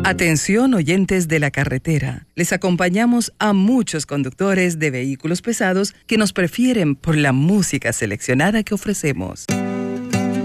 Atención oyentes de la carretera. Les acompañamos a muchos conductores de vehículos pesados que nos prefieren por la música seleccionada que ofrecemos.